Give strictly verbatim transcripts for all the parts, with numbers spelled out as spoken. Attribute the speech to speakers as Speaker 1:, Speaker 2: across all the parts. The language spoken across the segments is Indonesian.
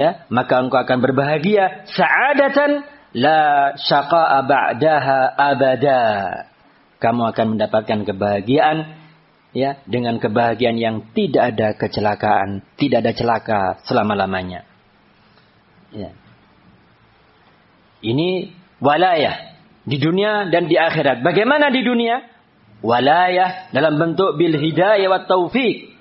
Speaker 1: ya, maka engkau akan berbahagia sa'adatan la syaqa'a ba'daha abada. Kamu akan mendapatkan kebahagiaan, ya, dengan kebahagiaan yang tidak ada kecelakaan, tidak ada celaka selama-lamanya. Ya. Ini walayah di dunia dan di akhirat. Bagaimana di dunia? Walayah dalam bentuk bil hidayah wa taufiq.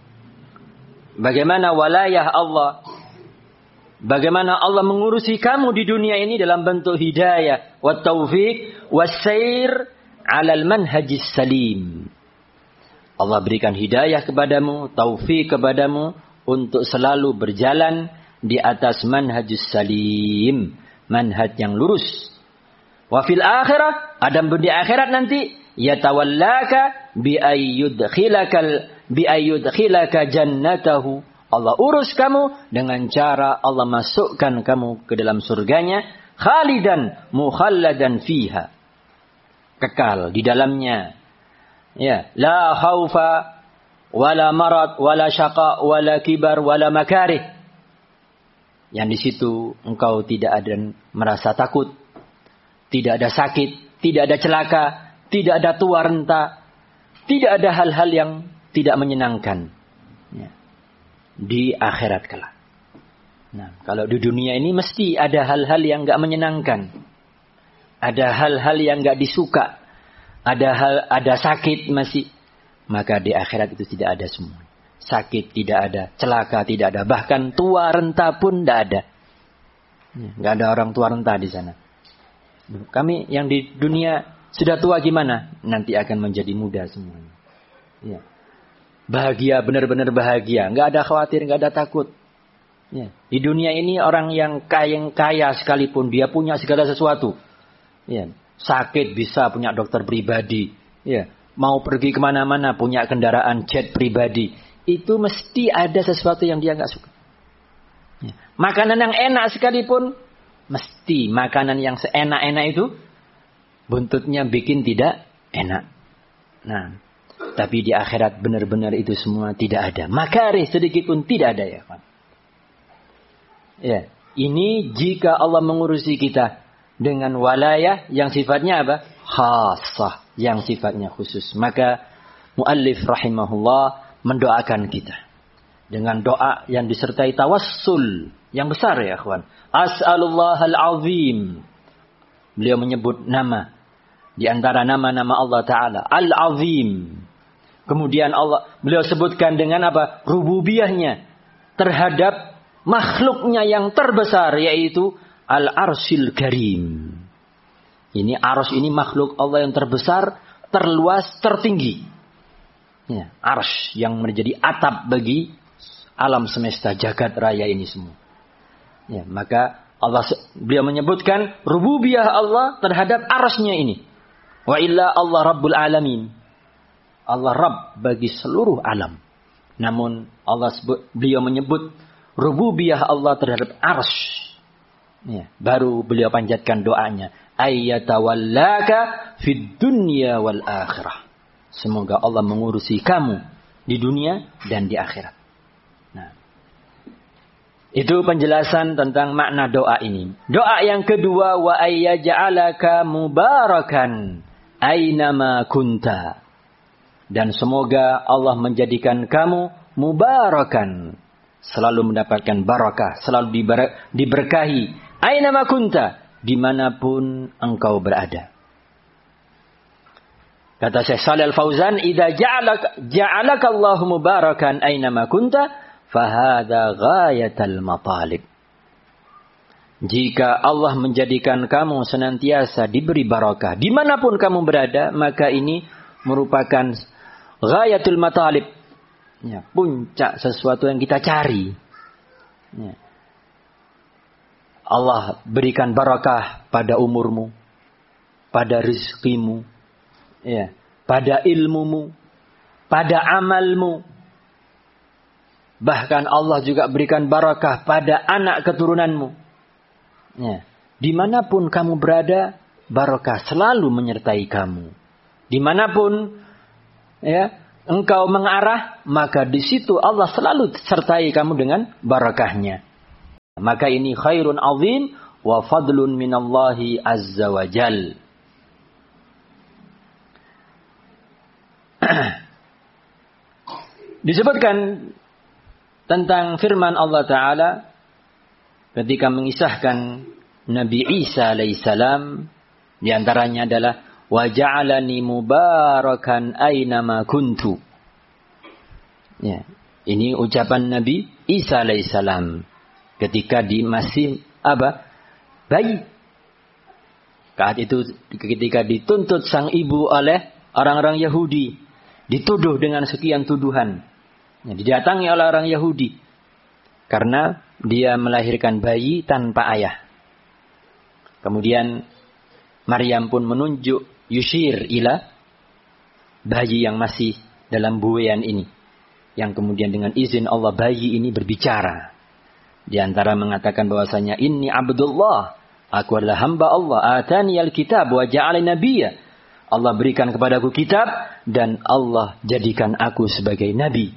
Speaker 1: Bagaimana walayah Allah? Bagaimana Allah mengurusi kamu di dunia ini dalam bentuk hidayah wa taufiq wasair 'alal manhajis salim. Allah berikan hidayah kepadamu, taufik kepadamu untuk selalu berjalan di atas manhajus salim, manhaj yang lurus. Wa fil akhirah, adam di akhirat nanti yatawallaka bi ayyudkhilakal bi ayyudkhilaka jannatahu. Allah urus kamu dengan cara Allah masukkan kamu ke dalam surganya, khalidan mukhalladan fiha. Kekal di dalamnya. Ya, la khaufa wala marad wala syaqa wala kibar wala makarih. Yang di situ engkau tidak ada merasa takut, tidak ada sakit, tidak ada celaka, tidak ada tua renta, tidak ada hal-hal yang tidak menyenangkan. Ya. Di akhirat kelak. Nah, kalau di dunia ini mesti ada hal-hal yang enggak menyenangkan. Ada hal-hal yang enggak disuka. Ada hal, ada sakit masih. Maka di akhirat itu tidak ada semua. Sakit tidak ada, celaka tidak ada, bahkan tua renta pun tidak ada. Enggak ada orang tua renta di sana. Kami yang di dunia sudah tua gimana? Nanti akan menjadi muda semuanya. Ya. Bahagia, benar-benar bahagia. Enggak ada khawatir, enggak ada takut. Ya. Di dunia ini orang yang kaya, yang kaya sekalipun dia punya segala sesuatu. Ya. Sakit bisa punya dokter pribadi. Ya. Mau pergi kemana-mana punya kendaraan jet pribadi. Itu mesti ada sesuatu yang dia enggak suka. Ya. Makanan yang enak sekalipun, mesti makanan yang seenak-enak itu buntutnya bikin tidak enak. Nah, tapi di akhirat benar-benar itu semua tidak ada. Makarih sedikit pun tidak ada, ya Pak. Ya, ini jika Allah mengurusi kita dengan walayah yang sifatnya apa? Khassah, yang sifatnya khusus. Maka muallif rahimahullah mendoakan kita dengan doa yang disertai tawassul yang besar, ya kawan. As'alullahal azim. Beliau menyebut nama di antara nama-nama Allah Ta'ala, Al-Azim. Kemudian Allah, beliau sebutkan dengan apa? Rububiyahnya terhadap makhluknya yang terbesar, yaitu Al-Arsyil Karim. Ini Arsy ini makhluk Allah yang terbesar, terluas, tertinggi. Ya, Arsy yang menjadi atap bagi alam semesta jagat raya ini semua. Ya, maka Allah, beliau menyebutkan rububiyah Allah terhadap Arsy-nya ini. Wa illa Allah Rabbul Alamin. Allah Rabb bagi seluruh alam. Namun Allah sebut, beliau menyebut rububiyah Allah terhadap Arsy. Ya, baru beliau panjatkan doanya. Ayyatawallaka fid dunya wal akhirah. Semoga Allah mengurusi kamu di dunia dan di akhirat. Nah, itu penjelasan tentang makna doa ini. Doa yang kedua, wa ayyaj'alaka mubarakan aynama kunta. Dan semoga Allah menjadikan kamu mubarakan, selalu mendapatkan barakah, selalu diber- diberkahi. Aynama kunta, dimanapun engkau berada. Kata Syekh Shalih Al-Fauzan, idza ja'alaka ja'alaka Allahu mubarakan aynama kunta, fahadha ghayatul matalib. Jika Allah menjadikan kamu senantiasa diberi barakah dimanapun kamu berada, maka ini merupakan ghayatul matalib, ya, puncak sesuatu yang kita cari. Ya. Allah berikan barakah pada umurmu, pada rizkimu, ya, pada ilmumu, pada amalmu. Bahkan Allah juga berikan barakah pada anak keturunanmu. Ya. Dimanapun kamu berada, barakah selalu menyertai kamu. Dimanapun ya engkau mengarah, maka di situ Allah selalu sertai kamu dengan barakahnya. Maka ini khairun azim wa fadlun minallahi azza wa jal. Disebutkan tentang firman Allah Ta'ala ketika mengisahkan Nabi Isa alaihissalam, di antaranya adalah wa ja'alani mubarakan aynama kuntu. Ya, ini ucapan Nabi Isa alaihissalam ketika di masih apa? Bayi. Saat itu ketika dituntut sang ibu oleh orang-orang Yahudi, dituduh dengan sekian tuduhan. Ya, didatangi oleh orang Yahudi karena dia melahirkan bayi tanpa ayah. Kemudian Maryam pun menunjuk yushir ila bayi yang masih dalam buayan ini, yang kemudian dengan izin Allah bayi ini berbicara. Di antara mengatakan bahwasanya inni abdullah, aku adalah hamba Allah, atani alkitab wa ja'alani nabiyya. Allah berikan kepadaku kitab dan Allah jadikan aku sebagai nabi.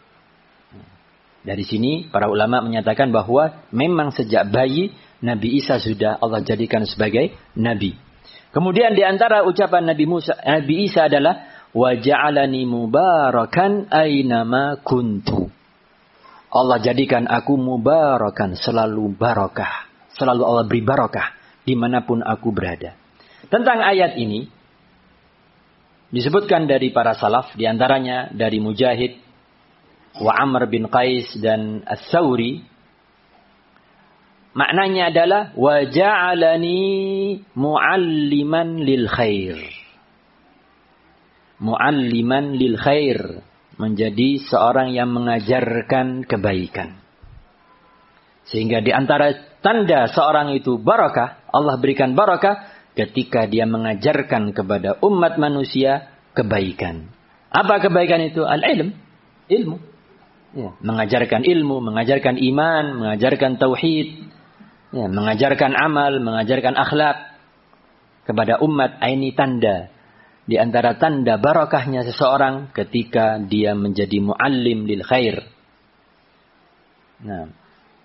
Speaker 1: Dari sini para ulama menyatakan bahwa memang sejak bayi Nabi Isa sudah Allah jadikan sebagai nabi. Kemudian di antara ucapan Nabi Musa, Nabi Isa adalah wa ja'alani mubarakan aynama kuntu. Allah jadikan aku mubarakan, selalu barakah, selalu Allah beri barakah dimanapun aku berada. Tentang ayat ini disebutkan dari para salaf, di antaranya dari Mujahid wa Amr bin Qais dan Ats-Tsauri. Maknanya adalah wa ja'alani mu'alliman lil khair. Mu'alliman lil khair, menjadi seorang yang mengajarkan kebaikan. Sehingga di antara tanda seorang itu barakah, Allah berikan barakah ketika dia mengajarkan kepada umat manusia kebaikan. Apa kebaikan itu? Al-ilm, ilmu. Ya, mengajarkan ilmu, mengajarkan iman, mengajarkan tauhid, ya, mengajarkan amal, mengajarkan akhlak kepada umat. Ini tanda, di antara tanda barakahnya seseorang ketika dia menjadi muallim lil khair. Nah,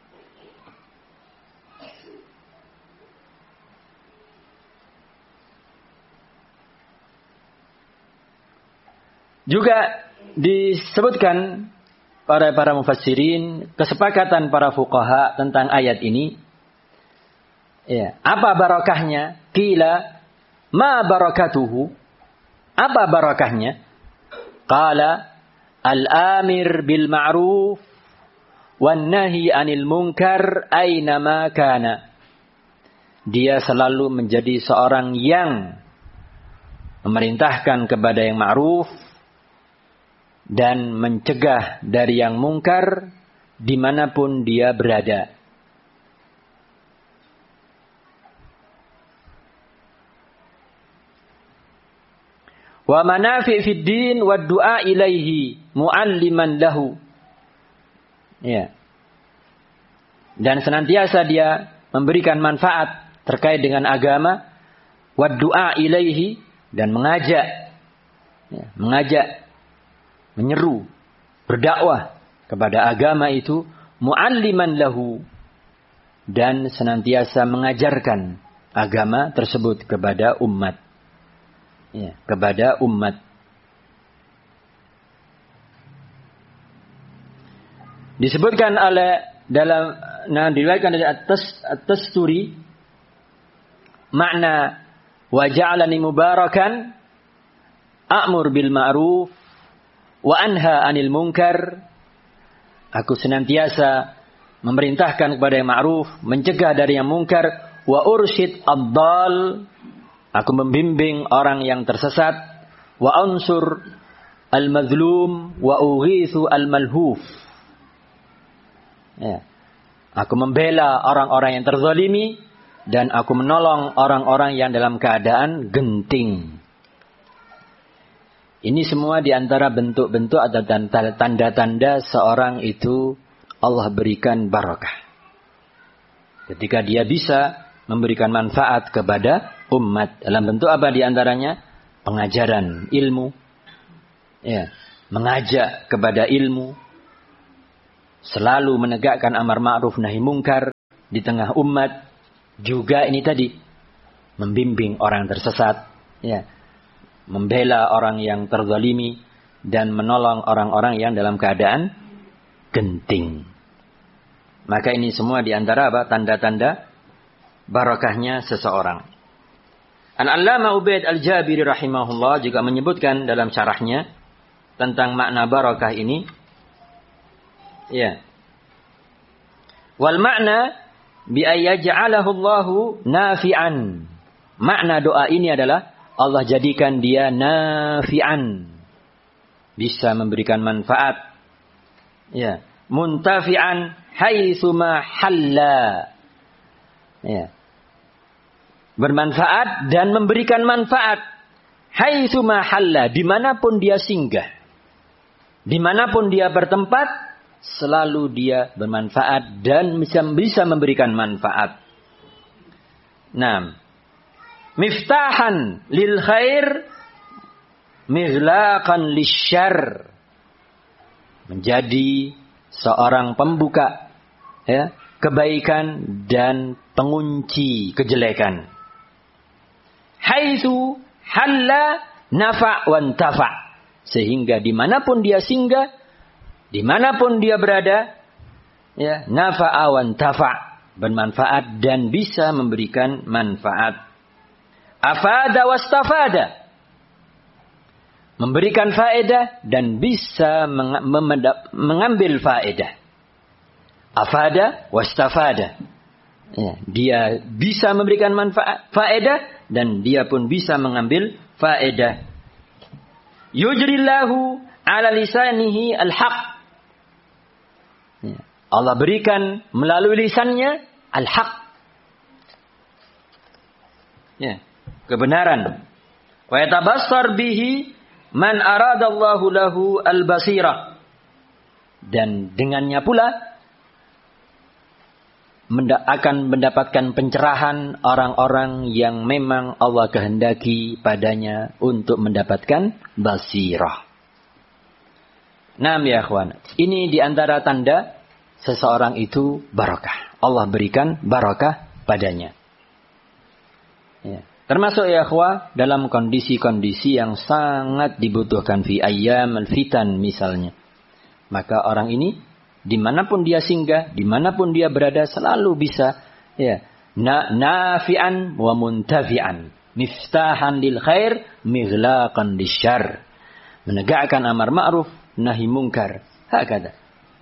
Speaker 1: juga disebutkan para para mufassirin, kesepakatan para fuqaha tentang ayat ini. Ya, apa barakahnya? Qila ma barakatuhu? Apa barakahnya? Qala al-amir bil ma'ruf wan nahi 'anil munkar aina ma kana. Dia selalu menjadi seorang yang memerintahkan kepada yang ma'ruf dan mencegah dari yang mungkar dimanapun dia berada. Wa manafi' fid din wa du'a ilaihi mu'alliman lahu. Ya. Dan senantiasa dia memberikan manfaat terkait dengan agama, wa du'a ilaihi, dan mengajak, ya, mengajak menyeru, berdakwah kepada agama itu, mu'alliman lahu, dan senantiasa mengajarkan agama tersebut kepada umat. Ya, kepada umat. Disebutkan oleh dalam, nah diriwayatkan dari At-Tasturi, makna wa ja'alani mubarakan a'mur bil ma'ruf wa anha 'anil munkar. Aku senantiasa memerintahkan kepada yang ma'ruf, mencegah dari yang munkar. Wa ursyid ad-dal, aku membimbing orang yang tersesat. Wa ansur al-mazlum wa ughithu al-malhuf. Ya. Aku membela orang-orang yang terzalimi dan aku menolong orang-orang yang dalam keadaan genting. Ini semua diantara bentuk-bentuk atau tanda-tanda seorang itu Allah berikan barakah. Ketika dia bisa memberikan manfaat kepada umat. Dalam bentuk apa diantaranya? Pengajaran ilmu. Ya, mengajak kepada ilmu. Selalu menegakkan amar ma'ruf nahi mungkar. di tengah umat, juga ini tadi membimbing orang tersesat, ya, membela orang yang terzalimi dan menolong orang-orang yang dalam keadaan genting. Maka ini semua di antara apa? Tanda-tanda barakahnya seseorang. Al-Allamah Ubaid Al-Jabiri rahimahullah juga menyebutkan dalam syarahnya tentang makna barakah ini. Ya. Wal makna bi ayyaj'alahu Allahu nafi'an. Makna doa ini adalah Allah jadikan dia nafi'an. Bisa memberikan manfaat. Ya, muntafi'an haitsu ma halla. Ya. Bermanfaat dan memberikan manfaat haitsu ma halla, dimanapun dia singgah. Dimanapun dia bertempat, selalu dia bermanfaat dan bisa, bisa memberikan manfaat. Nah, miftahan lil khair, mighlaqan lisyarr. Menjadi seorang pembuka, ya, kebaikan dan pengunci kejelekan. Haitsu halla nafa' wa intafa'. Sehingga dimanapun dia singgah, dimanapun dia berada, ya, nafa'a wa intafa', bermanfaat dan bisa memberikan manfaat. Afada wastafada, memberikan faedah dan bisa meng- memendap- mengambil faedah. Afada wastafada, ya, dia bisa memberikan manfaat, faedah, dan dia pun bisa mengambil faedah. Yujrillahu ala lisanihi al-haq. Ya. Allah berikan melalui lisannya al-haq. Ya, kebenaran. Wa yatabassar bihi man aradallahu lahu al-basirah. Dan dengannya pula menda- akan mendapatkan pencerahan orang-orang yang memang Allah kehendaki padanya untuk mendapatkan basirah. Naam ya akhwan, ini diantara tanda seseorang itu barakah. Allah berikan barakah padanya. Ya. Termasuk ya akhwah dalam kondisi-kondisi yang sangat dibutuhkan fi ayyam al-fitan misalnya. Maka orang ini dimanapun dia singgah, dimanapun dia berada selalu bisa, ya, na, nafi'an wa muntafi'an, miftahan lil khair, mighlaqan lisyarr. Menegakkan amar ma'ruf, nahi mungkar. Hakada.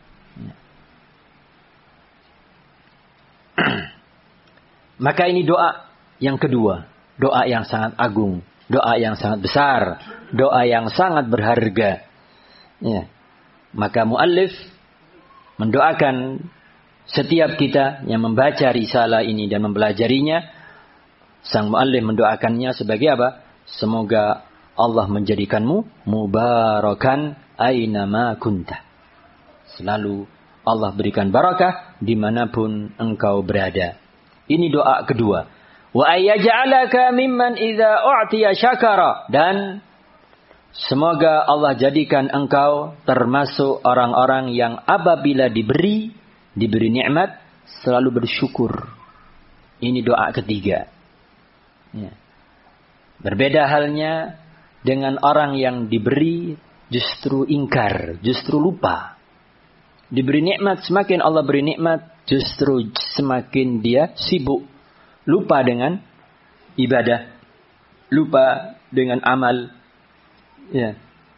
Speaker 1: Maka ini doa yang kedua. Doa yang sangat agung. Doa yang sangat besar. Doa yang sangat berharga. Ya. Maka muallif mendoakan setiap kita yang membaca risalah ini dan mempelajarinya. Sang muallif mendoakannya sebagai apa? Semoga Allah menjadikanmu mubarakan aynama kunta. Selalu Allah berikan barakah dimanapun engkau berada. Ini doa kedua. Wa ayyaj'alaka mimman idza u'tiya syakara. Dan semoga Allah jadikan engkau termasuk orang-orang yang apabila diberi, diberi nikmat, selalu bersyukur. Ini doa ketiga. Ya. Berbeda halnya dengan orang yang diberi justru ingkar, justru lupa. Diberi nikmat, semakin Allah beri nikmat, justru semakin dia sibuk. Lupa dengan ibadah. Lupa dengan amal. Ya.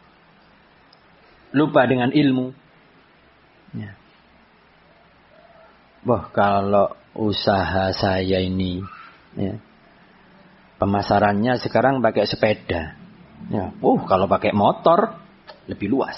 Speaker 1: Lupa dengan ilmu. Ya. Wah, kalau usaha saya ini, ya, pemasarannya sekarang pakai sepeda. Ya, uh, kalau pakai motor lebih luas.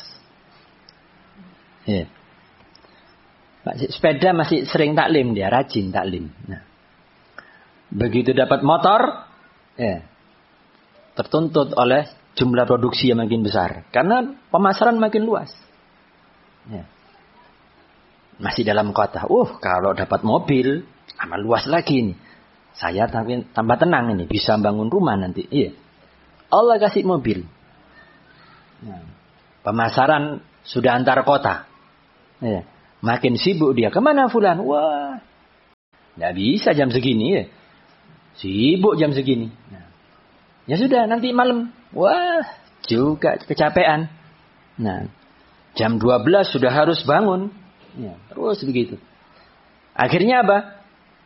Speaker 1: Ya. Sepeda masih sering taklim dia, rajin taklim. Nah. Begitu dapat motor, ya, tertuntut oleh jumlah produksi yang makin besar. Karena pemasaran makin luas. Ya. Masih dalam kota. Uh, kalau dapat mobil, aman luas lagi nih. Saya tambah tenang ini, bisa bangun rumah nanti. Iya. Allah kasih mobil. Nah, pemasaran sudah antar kota. Ya. Makin sibuk dia. Kemana fulan? Wah, Nggak bisa jam segini ya. Sibuk jam segini. Nah, ya sudah, nanti malam. Wah, juga kecapean. Nah, jam dua belas sudah harus bangun. Ya, terus begitu. Akhirnya apa?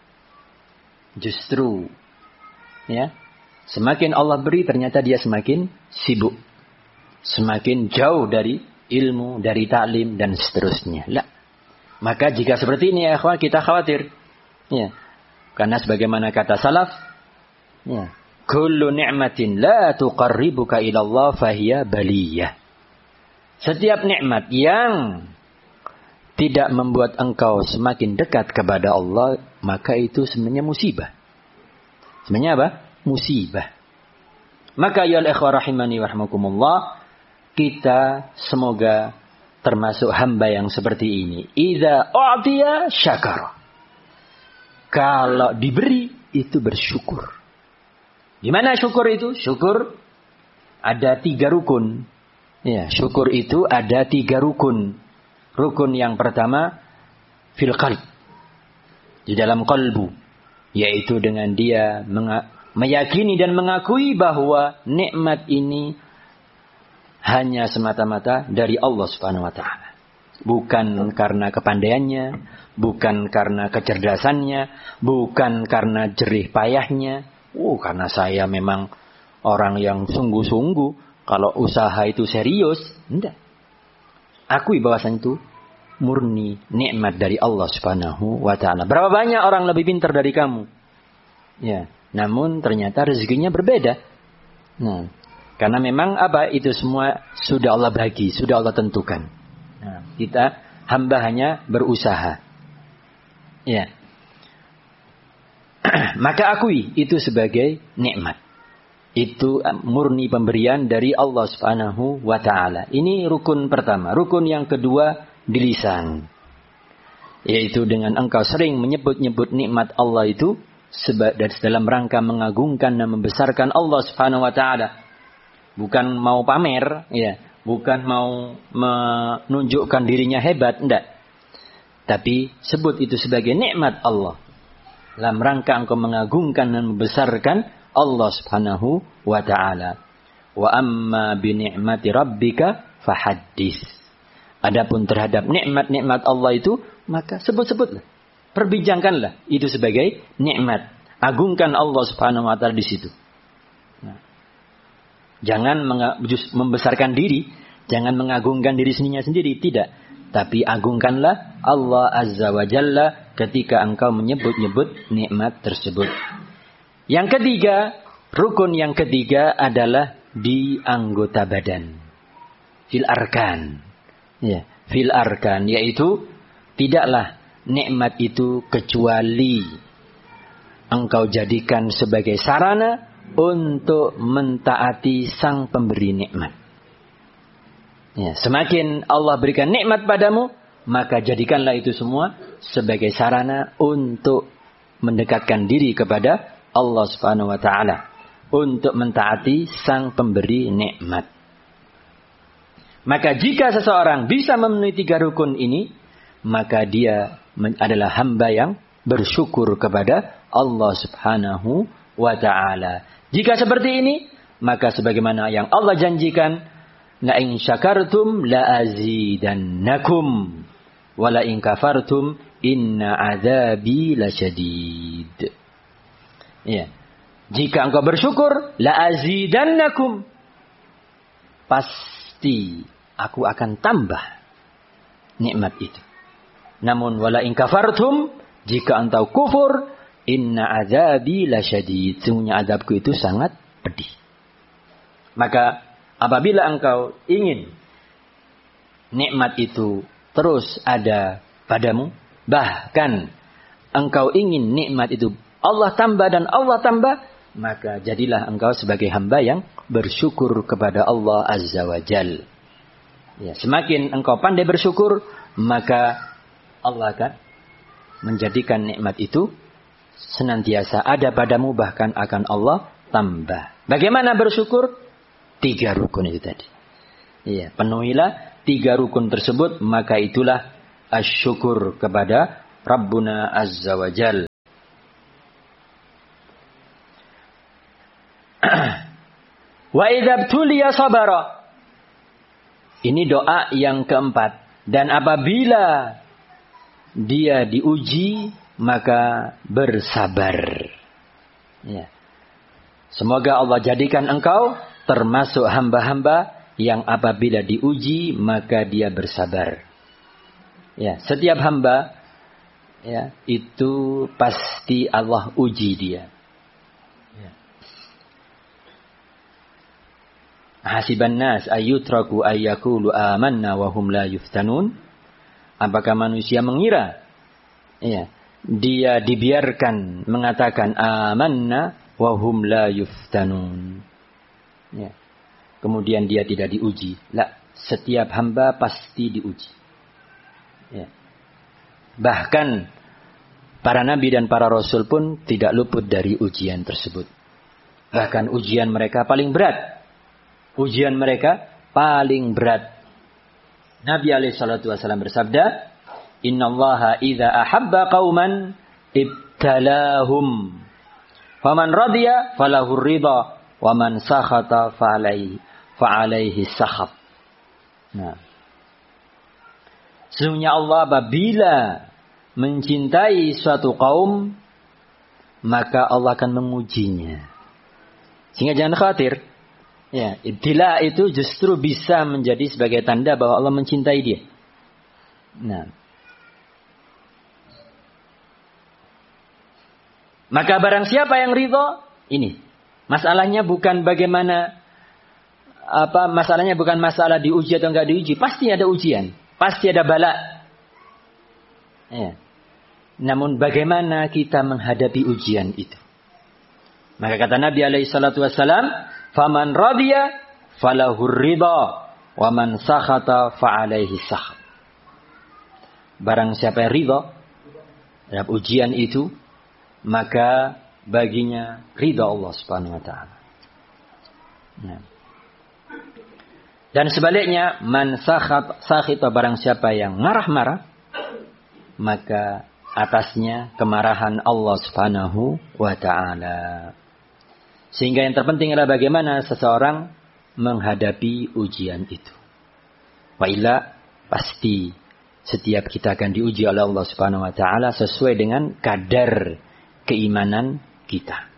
Speaker 1: Justru, ya, semakin Allah beri, ternyata dia semakin sibuk. Semakin jauh dari ilmu, dari taklim, dan seterusnya. Lah. Maka jika seperti ini, ya, kita khawatir. Ya. Karena sebagaimana kata salaf, ya, kullu ni'matin la tuqarribuka ila Allah fahiya baliyah. Setiap nikmat yang tidak membuat engkau semakin dekat kepada Allah, maka itu sebenarnya musibah. Sebenarnya apa? Musibah. Maka ya ikhwah rahimani wa rahmakumullah, kita semoga termasuk hamba yang seperti ini. Idza u'tiya syakara. Kalau diberi, itu bersyukur. Gimana syukur itu? Syukur ada tiga rukun. Ya, syukur itu ada tiga rukun. Rukun yang pertama, fil qalb. Di dalam qalbu. Yaitu dengan dia meyakini dan mengakui bahwa nikmat ini hanya semata-mata dari Allah Subhanahu wa taala. Bukan karena kepandaiannya, bukan karena kecerdasannya, bukan karena jerih payahnya. Oh, karena saya memang orang yang sungguh-sungguh, kalau usaha itu serius, enggak. Akui bahwasan itu murni nikmat dari Allah Subhanahu wa taala. Berapa banyak orang lebih pintar dari kamu? Ya, namun ternyata rezekinya berbeda. Nah, karena memang apa? Itu semua sudah Allah bagi, sudah Allah tentukan. Nah, kita hamba hanya berusaha. Ya. Maka akui itu sebagai nikmat. Itu murni pemberian dari Allah Subhanahu wa taala. Ini rukun pertama. Rukun yang kedua di lisan. Yaitu dengan engkau sering menyebut-nyebut nikmat Allah itu dalam rangka mengagungkan dan membesarkan Allah Subhanahu wa taala. Bukan mau pamer, ya. Bukan mau menunjukkan dirinya hebat, enggak. Tapi sebut itu sebagai nikmat Allah. Dalam rangka engkau mengagungkan dan membesarkan Allah Subhanahu wa taala. Wa amma bi ni'mati rabbika fahaddits. Adapun terhadap nikmat-nikmat Allah itu, maka sebut-sebutlah. Perbincangkanlah itu sebagai nikmat. Agungkan Allah Subhanahu wa taala di situ. Nah. Jangan membesarkan diri, jangan mengagungkan diri sendirinya sendiri, tidak. Tapi agungkanlah Allah Azza wa Jalla ketika engkau menyebut-nyebut nikmat tersebut. Yang ketiga, rukun yang ketiga adalah di anggota badan. Fil arkan. Ya, fil arkan, yaitu tidaklah nikmat itu kecuali engkau jadikan sebagai sarana untuk mentaati sang pemberi nikmat. Ya, semakin Allah berikan nikmat padamu, maka jadikanlah itu semua sebagai sarana untuk mendekatkan diri kepada Allah Subhanahu wa taala, untuk mentaati sang pemberi nikmat. Maka jika seseorang bisa memenuhi tiga rukun ini, maka dia adalah hamba yang bersyukur kepada Allah Subhanahu wa taala. Jika seperti ini, maka sebagaimana yang Allah janjikan, la in syakartum la azidannakum wa la in kafartum inna adzabi lasyadid. Ya. Jika engkau bersyukur, la azidannakum, pasti aku akan tambah nikmat itu. Namun wala in kafartum, jika engkau kufur, inna adzabi lasyadid, sungguhnya azabku itu sangat pedih. Maka apabila engkau ingin nikmat itu terus ada padamu, bahkan engkau ingin nikmat itu Allah tambah dan Allah tambah, maka jadilah engkau sebagai hamba yang bersyukur kepada Allah Azza wa Jal. Ya, semakin engkau pandai bersyukur, maka Allah akan menjadikan nikmat itu senantiasa ada padamu, bahkan akan Allah tambah. Bagaimana bersyukur? Tiga rukun itu tadi. Iya, penuhilah tiga rukun tersebut, maka itulah asyukur kepada Rabbuna Azza wa Jal. Wa idza btuliya sabara. Ini doa yang keempat. Dan apabila dia diuji, maka bersabar. Ya. Semoga Allah jadikan engkau termasuk hamba-hamba yang apabila diuji, maka dia bersabar. Ya, setiap hamba, ya, itu pasti Allah uji dia. Ya. Hasiban nas ayyutraku ayyakulu amanna wa hum la yuftanun. Apakah manusia mengira, ya, dia dibiarkan mengatakan amanna wa hum la yuftanun. Ya. Kemudian dia tidak diuji. La, setiap hamba pasti diuji. Ya. Bahkan para nabi dan para rasul pun tidak luput dari ujian tersebut. Bahkan ujian mereka paling berat. Ujian mereka paling berat. Nabi alaihi salatu wasallam bersabda, "Innallaha idza ahabba qauman ibtalahum. Faman radiya falahu ridha, wa man sakhata fa'alaihi fa'alaihi sakhat." Nah, sesungguhnya Allah apabila mencintai suatu kaum, maka Allah akan mengujinya. Sehingga jangan khawatir. Ya, ibtila itu justru bisa menjadi sebagai tanda bahwa Allah mencintai dia. Nah, maka barang siapa yang ridho, ini masalahnya bukan bagaimana apa masalahnya bukan masalah diuji atau enggak diuji, pasti ada ujian, pasti ada bala. Ya. Namun bagaimana kita menghadapi ujian itu? Maka kata Nabi alaihi salatu wasallam, "Faman radiya falahur ridha, wa man sakhata fa'alaihi sakhat." Barang siapa yang ridha terhadap ujian itu, maka baginya ridha Allah Subhanahu wa taala. Nah. Dan sebaliknya, man sakhat sakhita, barang siapa yang marah-marah, maka atasnya kemarahan Allah Subhanahu wa taala. Sehingga yang terpenting adalah bagaimana seseorang menghadapi ujian itu. Wa illa, pasti setiap kita akan diuji oleh Allah Subhanahu wa taala sesuai dengan kadar keimanan kita.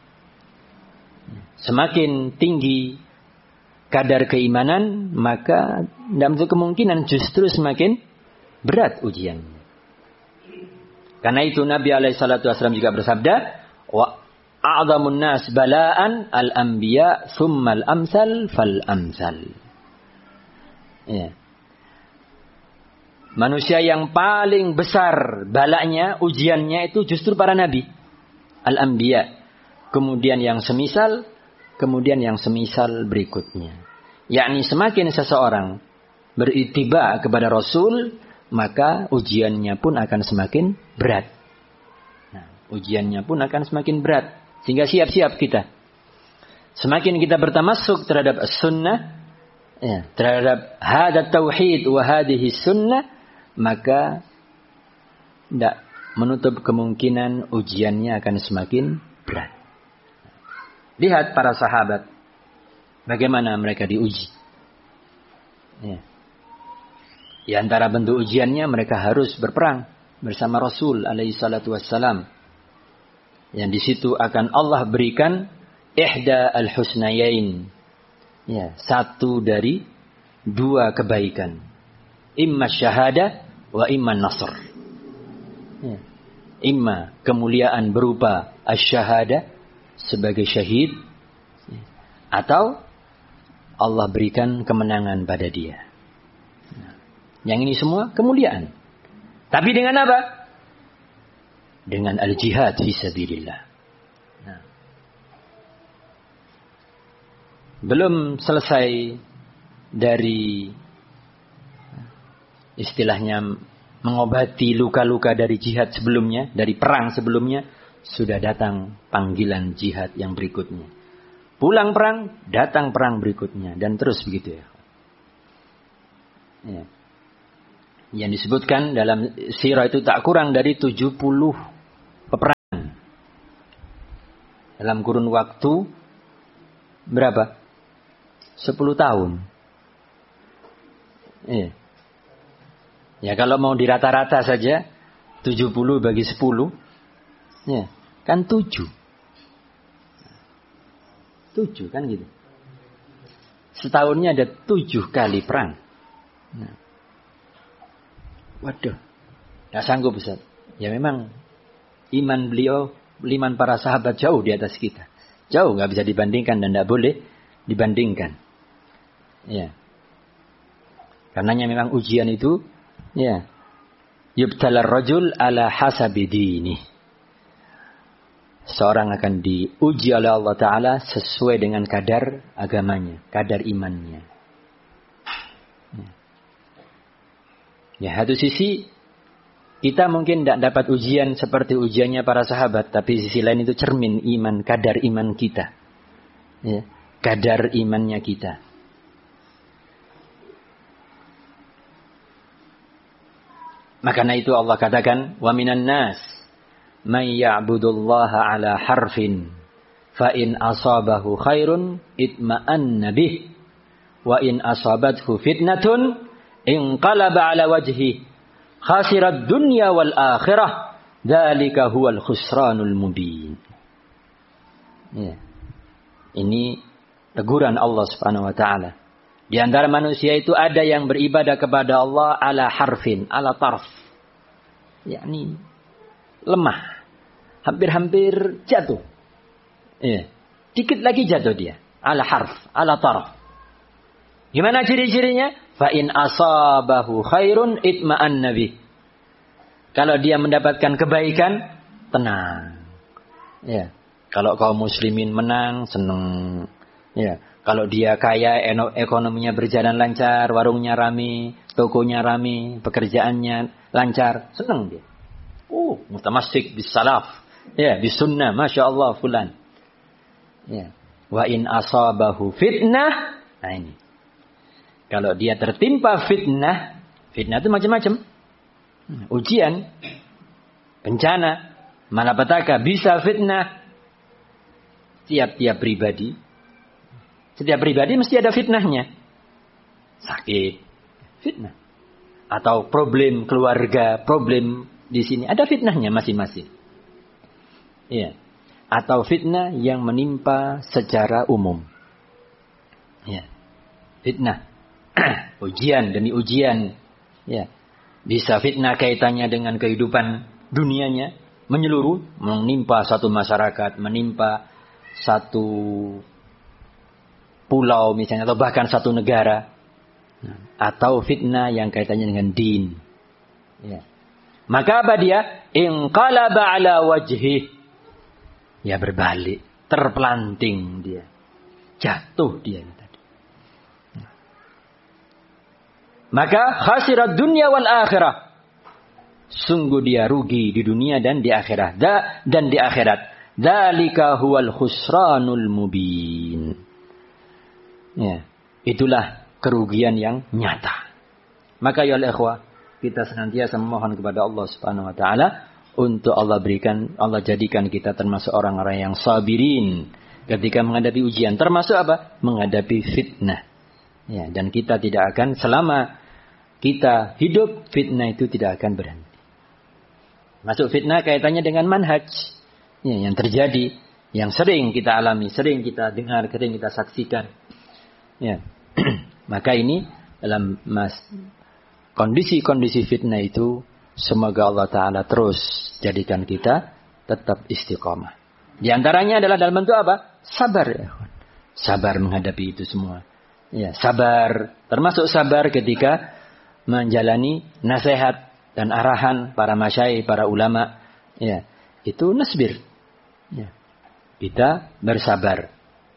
Speaker 1: Semakin tinggi kadar keimanan, maka dalam kemungkinan justru semakin berat ujiannya. Karena itu Nabi alaihi salatu wasallam juga bersabda, wa a'zamun nas bala'an al-anbiya thummal amsal fal amsal. Ya. Manusia yang paling besar balanya, ujiannya itu justru para nabi. Al-anbiya. Kemudian yang semisal, kemudian yang semisal berikutnya. Yakni semakin seseorang berittiba kepada Rasul, maka ujiannya pun akan semakin berat. Nah, ujiannya pun akan semakin berat. Sehingga siap-siap kita. Semakin kita bertamasuk terhadap sunnah, ya, terhadap hadat tauhid wa hadhihi sunnah, maka tidak menutup kemungkinan ujiannya akan semakin berat. Lihat para sahabat, bagaimana mereka diuji. Ya. Di antara bentuk ujiannya mereka harus berperang bersama Rasul alaihi salatu wassalam. Yang di situ akan Allah berikan ihda al-husnayain. Ya, satu dari dua kebaikan. Imma syahada wa imma nasr. Ya. Imma kemuliaan berupa asy-syahada sebagai syahid, ya, atau Allah berikan kemenangan pada dia. Nah, yang ini semua kemuliaan. Tapi dengan apa? Dengan al-jihad fi sabilillah. Nah. Belum selesai dari istilahnya mengobati luka-luka dari jihad sebelumnya, dari perang sebelumnya, sudah datang panggilan jihad yang berikutnya. Pulang perang, datang perang berikutnya, dan terus begitu ya. Ya. Yang disebutkan dalam sirah itu tak kurang dari tujuh puluh peperangan. Dalam kurun waktu berapa? sepuluh tahun. Iya. Ya kalau mau dirata-rata saja, tujuh puluh bagi sepuluh, ya, kan tujuh. tujuh kan gitu. Setahunnya ada tujuh kali perang. Nah. Waduh, gak sanggup Ustaz. Ya memang iman beliau, iman para sahabat jauh di atas kita. Jauh, gak bisa dibandingkan dan gak boleh dibandingkan. Ya. Karenanya memang ujian itu, ya, yubtalar rajul ala hasabi dini. Seorang akan diuji oleh Allah Ta'ala sesuai dengan kadar agamanya, kadar imannya. Ya, satu sisi kita mungkin tidak dapat ujian seperti ujiannya para sahabat, tapi sisi lain itu cermin iman, kadar iman kita. Ya, kadar imannya kita. Maka karena itu Allah katakan, wa minan nas may ya'budullaha ala harfin fa in asabahu khairun itma'anna bih wa in asabathu fitnatun inqalaba ala wajhi khasirat dunya wal akhirah dzalika huwal khusranul mubin. Ya. Ini teguran Allah Subhanahu wa taala. Di antara manusia itu ada yang beribadah kepada Allah ala harfin, ala tarf. Yakni lemah. Hampir-hampir jatuh. Ya. Dikit lagi jatuh dia. Ala harf, ala tarf. Gimana ciri-cirinya? Fa in asabahu khairun itma'an nabi. Kalau dia mendapatkan kebaikan, tenang. Ya. Kalau kaum muslimin menang, senang. Ya. Kalau dia kaya, ekonominya berjalan lancar, warungnya rame, tokonya rame, pekerjaannya lancar, senang dia. Oh, mutamassik bis salaf. Ya, bis sunnah, masya Allah fulan. Ya. Wa in asabahu fitnah. Nah ini. Kalau dia tertimpa fitnah, fitnah itu macam-macam. Ujian, bencana, malapetaka, bisa fitnah. Tiap-tiap pribadi, setiap pribadi mesti ada fitnahnya. Sakit, fitnah. Atau problem keluarga, problem di sini, ada fitnahnya masing-masing. Iya. Atau fitnah yang menimpa secara umum. Ya. Fitnah. Ujian demi ujian. Ya. Bisa fitnah kaitannya dengan kehidupan dunianya, menyeluruh, menimpa satu masyarakat, menimpa satu pulau misalnya, atau bahkan satu negara. Atau fitnah yang kaitannya dengan din. Ya. Maka apa dia? Inqalaba ala wajhi. Ya berbalik, terpelanting dia. Jatuh dia tadi. Maka khasirat dunya wal akhirah. Sungguh dia rugi di dunia dan di akhirat. Da, dan di akhirat. Dzalika huwal khusranul mubin. Ya, itulah kerugian yang nyata. Maka ya ikhwah, kita senantiasa memohon kepada Allah Subhanahu wa taala untuk Allah berikan, Allah jadikan kita termasuk orang-orang yang sabirin ketika menghadapi ujian, termasuk apa? Menghadapi fitnah. Ya, dan kita tidak akan, selama kita hidup, fitnah itu tidak akan berhenti. Masuk fitnah kaitannya dengan manhaj. Ya, yang terjadi, yang sering kita alami, sering kita dengar, sering kita saksikan. Ya. Maka ini dalam mas, kondisi-kondisi fitnah itu, semoga Allah Ta'ala terus jadikan kita tetap istiqomah. Di antaranya adalah dalam bentuk apa? Sabar. Ya. Sabar menghadapi itu semua. Ya, sabar. Termasuk sabar ketika menjalani nasihat dan arahan para masyayikh, para ulama. Ya, itu nasbir. Ya. Kita bersabar.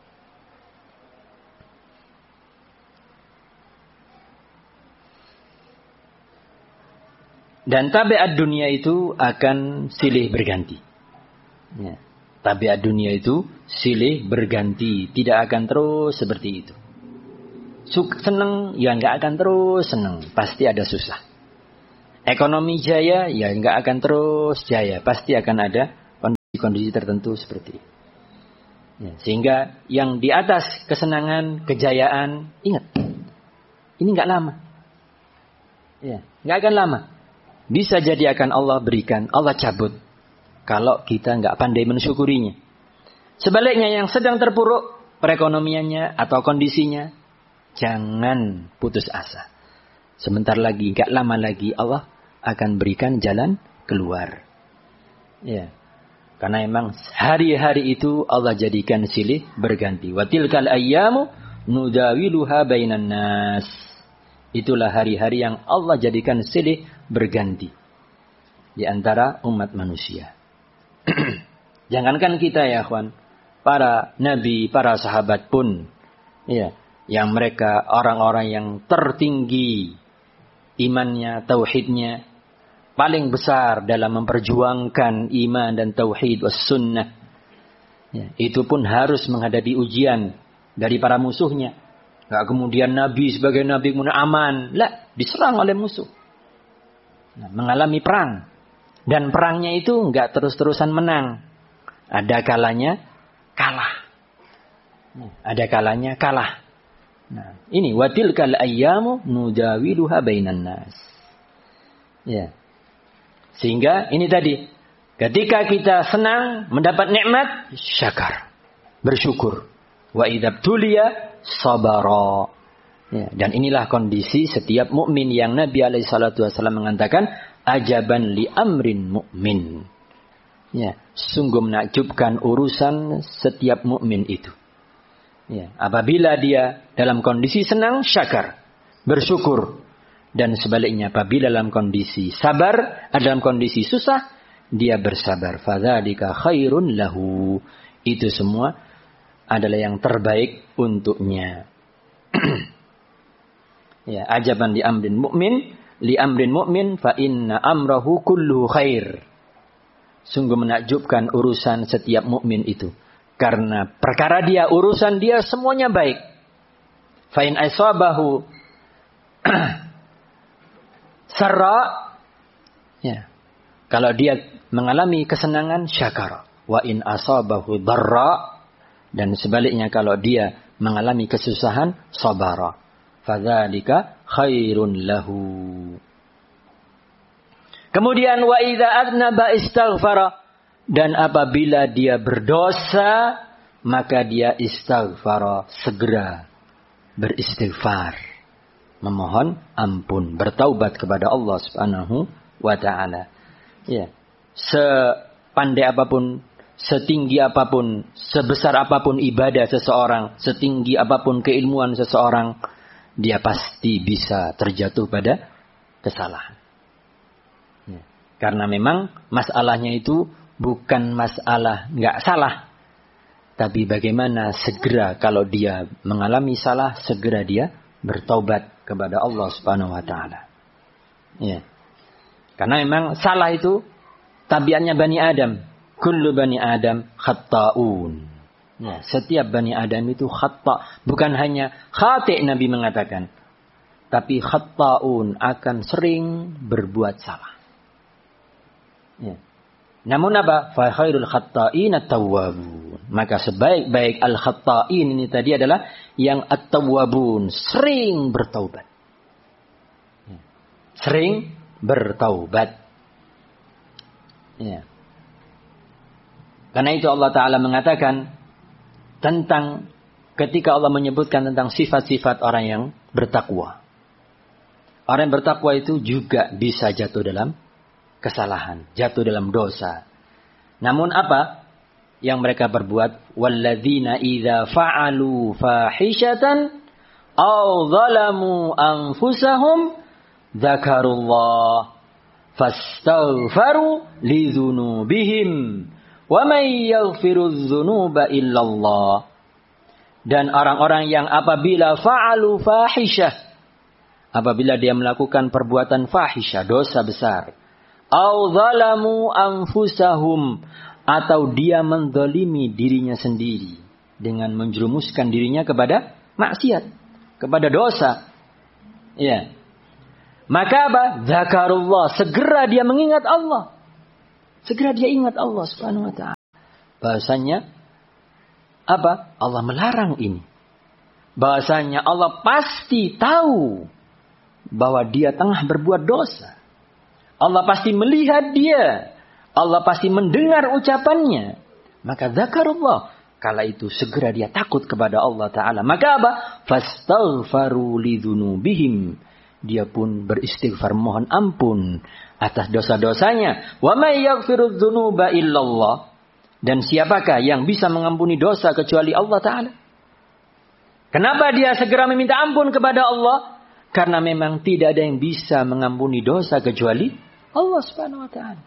Speaker 1: Dan tabiat dunia itu akan silih berganti. Ya. Tabiat dunia itu silih berganti. Tidak akan terus seperti itu. Suk, seneng, ya nggak akan terus seneng. Pasti ada susah. Ekonomi jaya, ya nggak akan terus jaya. Pasti akan ada kondisi-kondisi tertentu seperti itu. Ya, sehingga yang di atas kesenangan, kejayaan, ingat, ini nggak lama. Ya, nggak akan lama. Bisa jadi akan Allah berikan, Allah cabut. Kalau kita nggak pandai mensyukurinya. Sebaliknya yang sedang terpuruk perekonomiannya atau kondisinya, jangan putus asa. Sebentar lagi, nggak lama lagi Allah akan berikan jalan keluar. Ya. Karena memang hari-hari itu Allah jadikan silih berganti. Wa tilkal ayyamu nudawiluha bainan nas. Itulah hari-hari yang Allah jadikan silih berganti di antara umat manusia. Jangankan kita ya kawan, para nabi, para sahabat pun ya, yang mereka orang-orang yang tertinggi imannya, tauhidnya, paling besar dalam memperjuangkan iman dan tauhid was sunnah. Ya, itu pun harus menghadapi ujian dari para musuhnya. Gak kemudian Nabi sebagai Nabi kemudian aman. Lah, diserang oleh musuh. Nah, mengalami perang. Dan perangnya itu gak terus-terusan menang. Ada kalanya kalah. Nah, ada kalanya kalah. Nah, ini watilkal ayyamu nudawiluha bainan nas. Ya. Sehingga ini tadi, ketika kita senang mendapat nikmat, syakar, bersyukur. Wa idzabtuliya sabara. Ya, dan inilah kondisi setiap mukmin yang Nabi alaihi salatu wasallam mengatakan ajaban li amrin mukmin. Ya, sungguh menakjubkan urusan setiap mukmin itu. Ya, apabila dia dalam kondisi senang, syakar, bersyukur. Dan sebaliknya apabila dalam kondisi sabar, dalam kondisi susah, dia bersabar. Fadzalika khairun lahu. Itu semua adalah yang terbaik untuknya. Ya, ajaban li amrin mu'min, li amrin mu'min fa inna amrahu kulluhu khair. Sungguh menakjubkan urusan setiap mukmin itu. Karena perkara dia, urusan dia semuanya baik. Fa in asabahu sarra, ya, kalau dia mengalami kesenangan, syakar. Wa in asabahu darra, dan sebaliknya kalau dia mengalami kesusahan, sabara. Fadzalika khairun lahu. Kemudian wa idza adnaba istaghfara, dan apabila dia berdosa, maka dia istaghfara, segera beristighfar, memohon ampun, bertaubat kepada Allah Subhanahu wa taala. Ya. Sepandai apapun, setinggi apapun, sebesar apapun ibadah seseorang, setinggi apapun keilmuan seseorang, dia pasti bisa terjatuh pada kesalahan. Ya. Karena memang masalahnya itu bukan masalah nggak salah, tapi bagaimana segera kalau dia mengalami salah, segera dia bertaubat kepada Allah Subhanahu wa taala. Ya. Karena memang salah itu tabiatnya Bani Adam. Kullu Bani Adam khatta'un. Ya, setiap Bani Adam itu khata'. Bukan hanya khati' Nabi mengatakan. Tapi khatta'un, akan sering berbuat salah. Ya. Namun apa? Fa khairul khatta'in at-tawwabun. Maka sebaik-baik al-khatta'in ini tadi adalah yang at-tawwabun, sering bertaubat. Ya. Sering bertaubat. Ya. Karena itu Allah Ta'ala mengatakan tentang ketika Allah menyebutkan tentang sifat-sifat orang yang bertakwa. Orang yang bertakwa itu juga bisa jatuh dalam kesalahan, jatuh dalam dosa. Namun apa yang mereka berbuat? Walladzina idza fa'alu fahishatan aw zalamu anfusahum dzakarullah fastaghfaru lidzunubihim wa may yaghfirudz dzunuba illallah. Dan orang-orang yang apabila fa'alu fahishah, apabila dia melakukan perbuatan fahisyah, dosa besar, au zalamu anfusahum, atau dia menzalimi dirinya sendiri dengan menjerumuskan dirinya kepada maksiat, kepada dosa. Ya. Maka apa? Zakarullah, segera dia mengingat Allah. Segera dia ingat Allah Subhanahu wa taala. Bahasanya apa? Allah melarang ini. Bahasanya Allah pasti tahu bahwa dia tengah berbuat dosa. Allah pasti melihat dia. Allah pasti mendengar ucapannya. Maka zakarullah. Kala itu segera dia takut kepada Allah Ta'ala. Maka apa? Fastaghfaru lidzunubihim. Dia pun beristighfar mohon ampun atas dosa-dosanya. Wa may yaghfirudz dzunuba illallah. Dan siapakah yang bisa mengampuni dosa kecuali Allah Ta'ala? Kenapa dia segera meminta ampun kepada Allah? Karena memang tidak ada yang bisa mengampuni dosa kecuali Allah Subhanahu wa Ta'ala.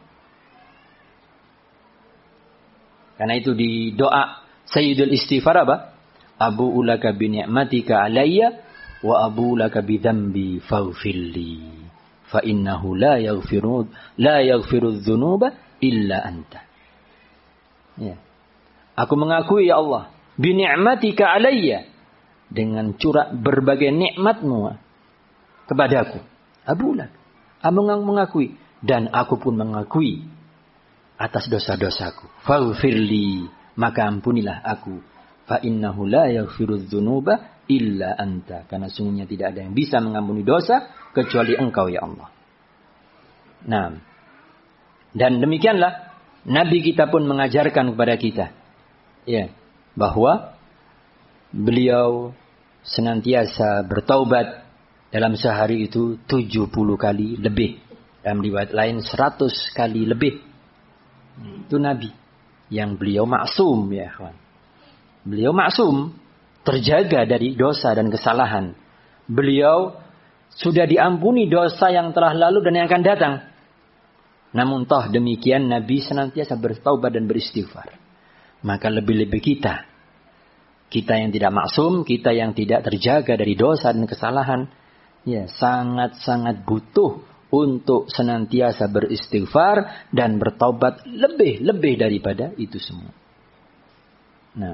Speaker 1: Karena itu di doa Sayyidul Istighfar apa? Abu ulaka bi ni'matika alayya wa abu ulaka bi dzambi faghfirli fa innahu la yaghfiru la yaghfiru dzunuba illa anta. Ya. Aku mengakui ya Allah bi ni'matika alayya dengan curah berbagai nikmatmu kepadaku. Abu ulak. Aku mengakui dan aku pun mengakui atas dosa-dosaku. Faghfirli, maka ampunilah aku. Fa innahu la yaghfirudz dzunuba illa anta. Karena sungguhnya tidak ada yang bisa mengampuni dosa kecuali Engkau ya Allah. Nah, dan demikianlah Nabi kita pun mengajarkan kepada kita, ya, bahwa beliau senantiasa bertaubat dalam sehari itu tujuh puluh kali lebih. Dalam riwayat lain seratus kali lebih. Itu Nabi yang beliau maksum ya kawan. Beliau maksum, terjaga dari dosa dan kesalahan. Beliau sudah diampuni dosa yang telah lalu dan yang akan datang. Namun toh demikian Nabi senantiasa bertaubat dan beristighfar. Maka lebih-lebih kita. Kita yang tidak maksum, kita yang tidak terjaga dari dosa dan kesalahan. Ya, sangat-sangat butuh untuk senantiasa beristighfar dan bertaubat lebih-lebih daripada itu semua. Nah.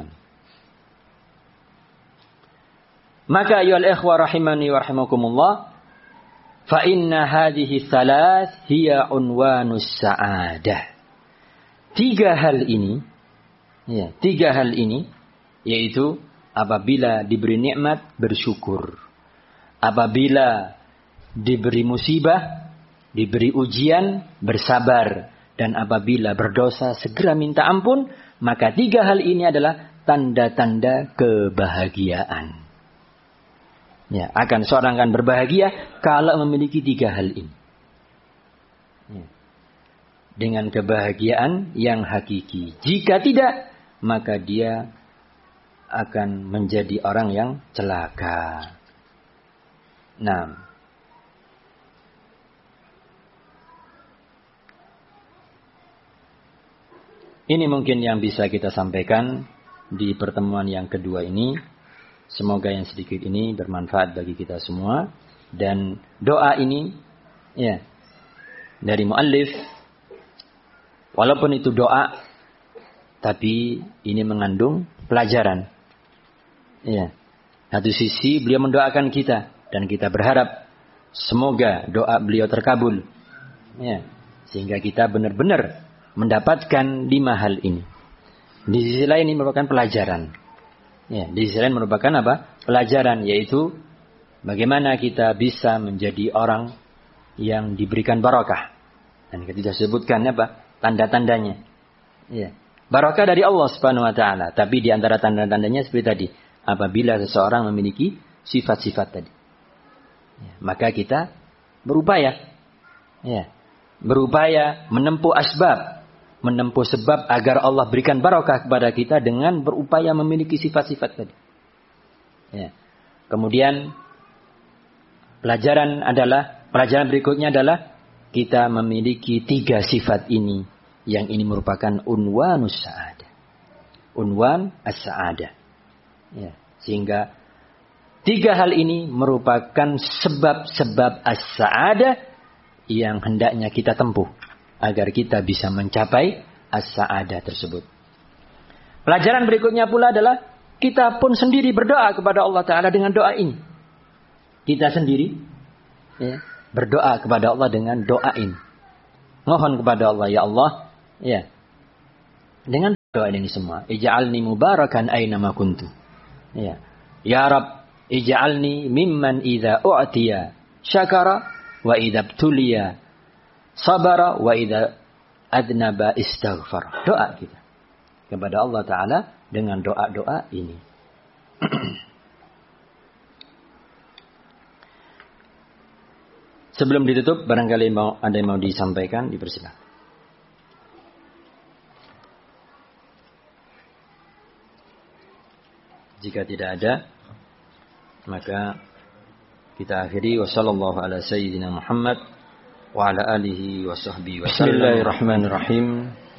Speaker 1: Maka ayyuhal ikhwa rahimani wa rahimakumullah, fa inna hadhihi thalath hiya unwanus sa'adah. Tiga hal ini, ya, tiga hal ini yaitu apabila diberi nikmat bersyukur. Apabila diberi musibah, diberi ujian, bersabar. Dan apabila berdosa, segera minta ampun. Maka tiga hal ini adalah tanda-tanda kebahagiaan. Ya, akan seorang akan berbahagia kalau memiliki tiga hal ini. Ya. Dengan kebahagiaan yang hakiki. Jika tidak, maka dia akan menjadi orang yang celaka. Nah, ini mungkin yang bisa kita sampaikan di pertemuan yang kedua ini. Semoga yang sedikit ini bermanfaat bagi kita semua. Dan doa ini, ya, dari muallif, walaupun itu doa, tapi ini mengandung pelajaran. Ya, satu sisi beliau mendoakan kita dan kita berharap semoga doa beliau terkabul. Ya, sehingga kita benar-benar mendapatkan lima hal ini. Di sisi lain ini merupakan pelajaran. Ya, di sisi lain merupakan apa? Pelajaran, yaitu bagaimana kita bisa menjadi orang yang diberikan barakah. Dan kita sebutkan apa? Tanda-tandanya. Ya. Barakah dari Allah Subhanahu wa taala, tapi di antara tanda-tandanya seperti tadi, apabila seseorang memiliki sifat-sifat tadi. Ya, maka kita berupaya. Ya. Berupaya menempuh asbab, menempuh sebab agar Allah berikan barakah kepada kita dengan berupaya memiliki sifat-sifat tadi. Ya. Kemudian pelajaran adalah pelajaran berikutnya adalah kita memiliki tiga sifat ini, yang ini merupakan unwanus sa'adah. Unwan as-sa'adah. Ya, sehingga tiga hal ini merupakan sebab-sebab as-sa'adah yang hendaknya kita tempuh agar kita bisa mencapai as-sa'adah tersebut. Pelajaran berikutnya pula adalah kita pun sendiri berdoa kepada Allah Ta'ala dengan doa ini. Kita sendiri ya, berdoa kepada Allah dengan doa ini. Mohon kepada Allah, ya Allah, ya, dengan Doa ini semua. Ij'alni mubarakan aina ma kuntu. Ya. Ya Rabb, ij'alni mimman idza u'tiya syakara wa idza btuliya sabara wa idza adnaba istaghfar. Doa kita kepada Allah Ta'ala dengan doa-doa ini. Sebelum ditutup, barangkali mau ada yang mau disampaikan, dipersilakan. Jika tidak ada, maka kita akhiri. Wassallallahu ala sayyidina Muhammad wa ala alihi wa sahbihi wa sallam. Bismillahirrahmanirrahim.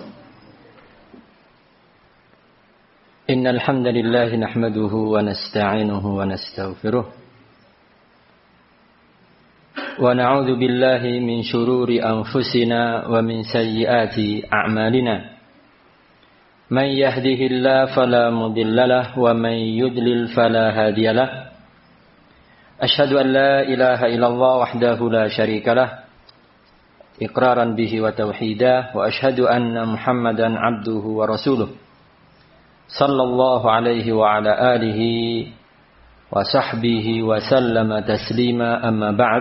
Speaker 1: Innal hamdalillah nahmaduhu wa nasta'inuhu wa nastaghfiruh. Wa na'udzu billahi min shururi anfusina wa min sayyiati a'malina. Man yahdihillahu fala mudilla lahu wa man yudlil fala hadiya lahu. Asyhadu an la ilaha illallah wahdahu la syarika lahu iqraran bihi wa tauhidah wa asyhadu anna Muhammadan abduhu wa rasuluh. Sallallahu alaihi wa ala alihi wa sahbihi wa sallama taslima amma ba'd.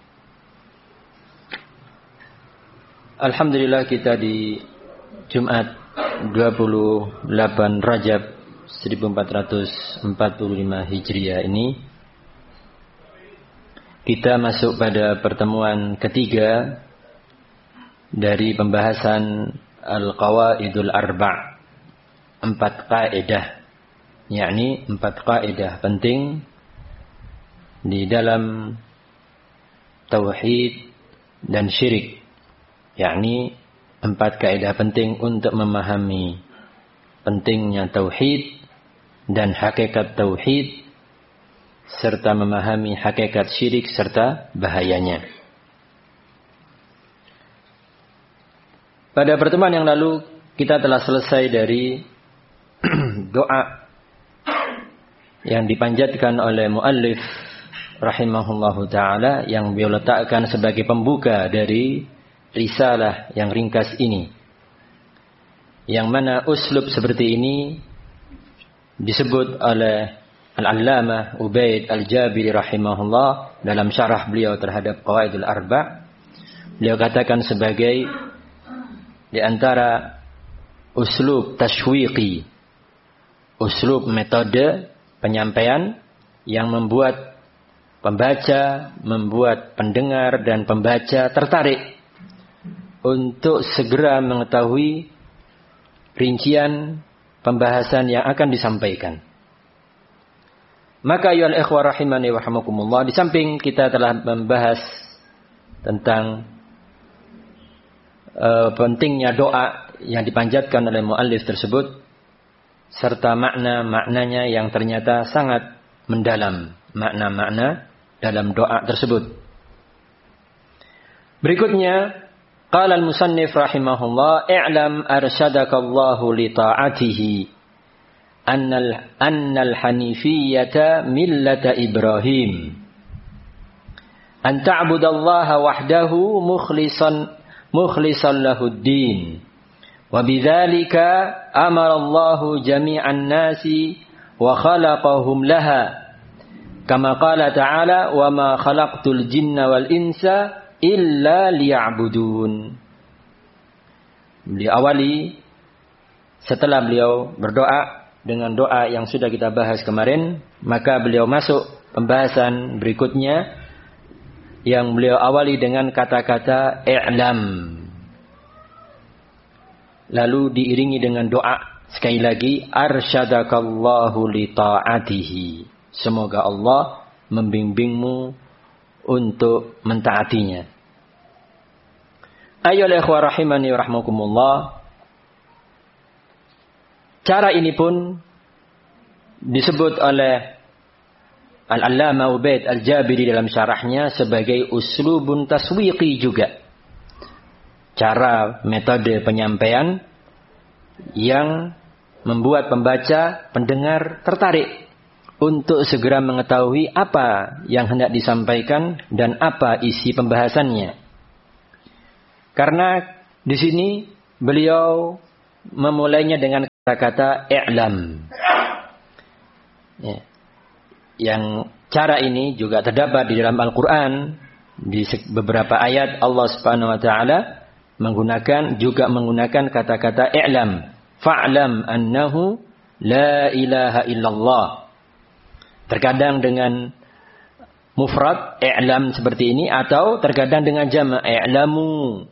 Speaker 1: Alhamdulillah kita di Jumat dua puluh delapan Rajab seribu empat ratus empat puluh lima Hijriah ini kita masuk pada pertemuan ketiga dari pembahasan Al-Qawaidul Arba', empat kaidah, yakni empat kaidah penting di dalam tauhid dan syirik, yakni empat kaidah penting untuk memahami pentingnya tauhid dan hakikat tauhid, serta memahami hakikat syirik serta bahayanya. Pada pertemuan yang lalu kita telah selesai dari doa yang dipanjatkan oleh muallif rahimahullahu ta'ala, yang beliau letakkan sebagai pembuka dari risalah yang ringkas ini, yang mana uslub seperti ini disebut oleh Al-Allamah Ubaid Al-Jabiri rahimahullah dalam syarah beliau terhadap Qawaidul Arba'. Beliau katakan sebagai di antara uslub tashwiqi, uslub metode penyampaian yang membuat pembaca, membuat pendengar dan pembaca tertarik untuk segera mengetahui rincian pembahasan yang akan disampaikan. Maka ayyuhal ikhwah rahimani wa rahimakumullah, di samping kita telah membahas tentang uh, pentingnya doa yang dipanjatkan oleh muallif tersebut, serta makna-maknanya yang ternyata sangat mendalam, makna-makna dalam doa tersebut. Berikutnya, qala al-musannif rahimahullah, i'lam arsyadakallahu li ta'atihi annal annal hanifiyyata millata Ibrahim an ta'budallaha wahdahu mukhlishan mukhlishan lahud-din wa bidzalika amara Allahu jami'an nasi wa khalaqahum laha kama qala ta'ala wa ma khalaqtul jinna wal insa illa liya'budun. Beliau awali setelah beliau berdoa dengan doa yang sudah kita bahas kemarin, maka beliau masuk pembahasan berikutnya yang beliau awali dengan kata-kata i'lam, lalu diiringi dengan doa sekali lagi, arsyadakallahu li ta'atihi, semoga Allah membimbingmu untuk mentaatinya. Ayyuhal ikhwah rahimani wa rahmakumullah, cara ini pun disebut oleh Al-Allamah Ubaid Al-Jabiri dalam syarahnya sebagai uslubun taswiqi juga. Cara metode penyampaian yang membuat pembaca, pendengar tertarik untuk segera mengetahui apa yang hendak disampaikan dan apa isi pembahasannya. Karena di sini beliau memulainya dengan kata i'lam. Ya. Yang cara ini juga terdapat di dalam Al-Quran. Di beberapa ayat Allah Subhanahu wa taala menggunakan juga menggunakan kata-kata i'lam. Fa'lam annahu la ilaha illallah. Terkadang dengan mufrad i'lam seperti ini atau terkadang dengan jama' i'lamu.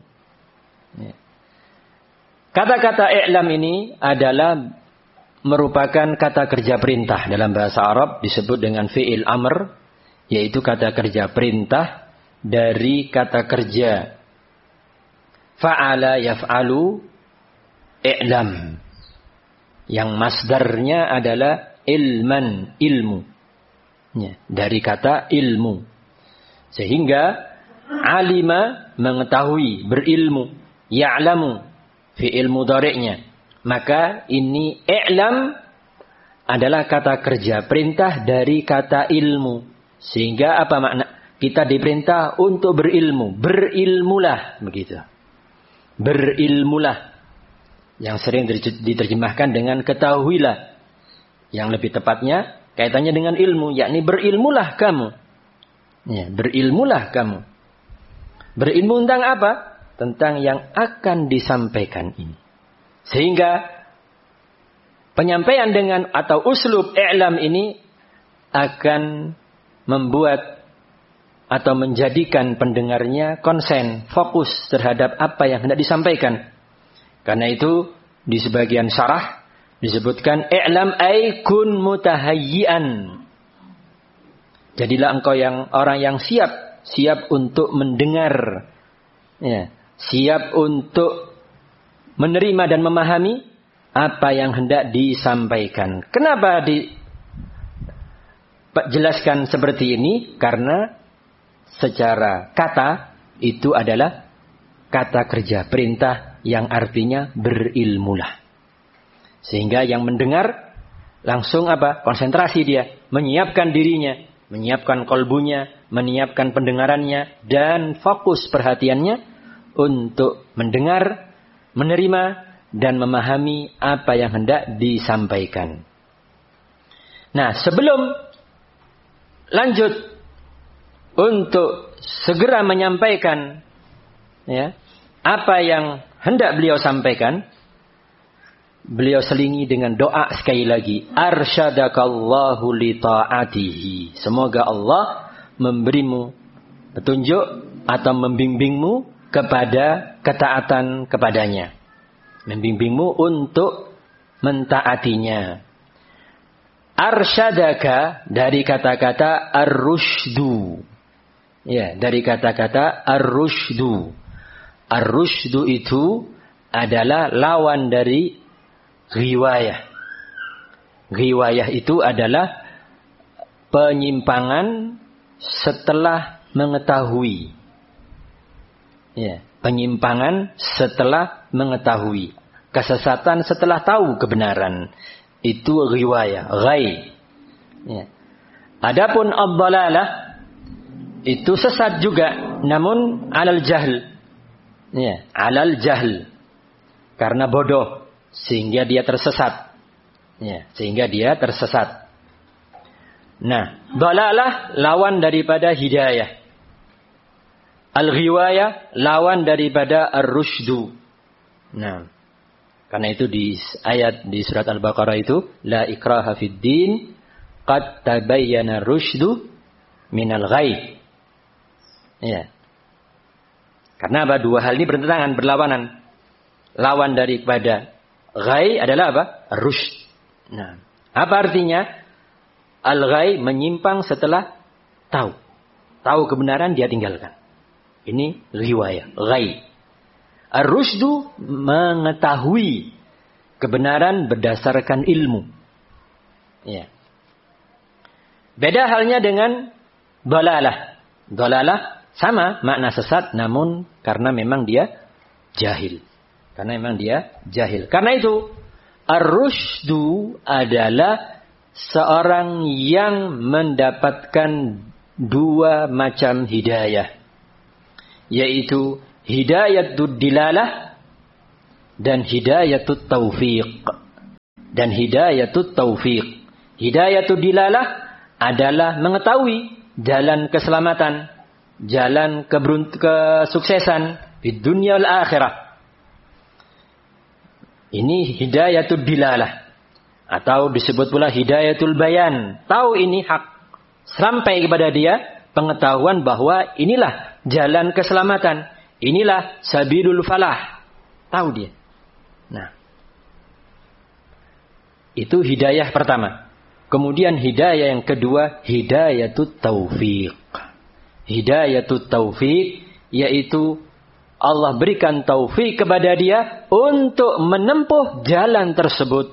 Speaker 1: Kata-kata i'lam ini adalah merupakan kata kerja perintah. Dalam bahasa Arab disebut dengan fi'il amr, yaitu kata kerja perintah dari kata kerja fa'ala yaf'alu i'lam, yang masdarnya adalah ilman, ilmu, ya, dari kata ilmu. Sehingga alima mengetahui, berilmu, ya'lamu fi'il mudhari'nya. Maka ini i'lam adalah kata kerja perintah dari kata ilmu. Sehingga apa makna? Kita diperintah untuk berilmu. Berilmulah, begitu. Berilmulah. Yang sering diterjemahkan dengan ketahuilah. Yang lebih tepatnya kaitannya dengan ilmu, yakni berilmulah kamu. Ya, berilmulah kamu. Berilmu tentang apa? Tentang yang akan disampaikan ini. Sehingga penyampaian dengan atau uslub i'lam ini akan membuat atau menjadikan pendengarnya konsen, fokus terhadap apa yang hendak disampaikan. Karena itu di sebagian syarah disebutkan i'lam ay kun mutahayyian. Jadilah engkau yang orang yang siap, siap untuk mendengar, ya, siap untuk menerima dan memahami apa yang hendak disampaikan. Kenapa dijelaskan seperti ini? Karena secara kata itu adalah kata kerja perintah yang artinya berilmulah. Sehingga yang mendengar langsung apa? Konsentrasi dia, menyiapkan dirinya, menyiapkan kolbunya, menyiapkan pendengarannya, dan fokus perhatiannya untuk mendengar, menerima, dan memahami apa yang hendak disampaikan. Nah, sebelum lanjut untuk segera menyampaikan, ya, apa yang hendak beliau sampaikan, beliau selingi dengan doa sekali lagi. Arsyadakallahu li ta'atihi. Semoga Allah memberimu petunjuk atau membimbingmu kepada ketaatan kepadanya. Membimbingmu untuk mentaatinya. Arsyadaka dari kata-kata ar-rusydu. Ya, dari kata-kata ar-rusydu. Ar-rusydu itu adalah lawan dari ghiwayah. Ghiwayah itu adalah penyimpangan setelah mengetahui. Ya, penyimpangan setelah mengetahui. Kesesatan setelah tahu kebenaran. Itu ghiwayah, ghai. Ya. Adapun ad-dhalalah itu sesat juga, namun alal jahl. Ya, alal jahl. Karena bodoh sehingga dia tersesat. Ya, sehingga dia tersesat. Nah, dhalalah lawan daripada hidayah. Al-ghiwayah lawan daripada ar-rusydu. Nah, karena itu di ayat di surat Al-Baqarah itu la ikraha fid din qad tabayyana rusydu minal ghai. Ya. Karena apa? Dua hal ini bertentangan, berlawanan. Lawan daripada ghai adalah apa? Rusyd. Nah, apa artinya? Al-ghai menyimpang setelah tahu. Tahu kebenaran dia tinggalkan. Ini riwayah, ghai. Ar-rusydu mengetahui kebenaran berdasarkan ilmu. Ya. Beda halnya dengan dhalalah. Dhalalah sama makna sesat, namun karena memang dia jahil. Karena memang dia jahil. Karena itu ar-rusydu adalah seorang yang mendapatkan dua macam hidayah, yaitu hidayatud dilalah dan hidayatud taufiq. dan hidayatut taufiq. Hidayatud dilalah adalah mengetahui jalan keselamatan, jalan keberunt- kesuksesan di dunia wal akhirah. Ini hidayatud dilalah atau disebut pula hidayatul bayan. Tahu ini hak, sampai kepada dia pengetahuan bahwa inilah jalan keselamatan, inilah sabilul falah. Tahu dia. Nah, itu hidayah pertama. Kemudian hidayah yang kedua, hidayatut taufiq. Hidayatut taufiq yaitu Allah berikan taufik kepada dia untuk menempuh jalan tersebut.